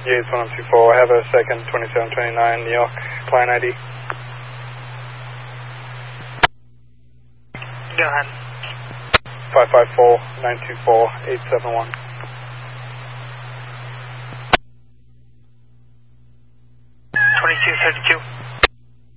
Yates 1024, I have a second 2729 New York, client ID. Go ahead. 554-924-871. 2232.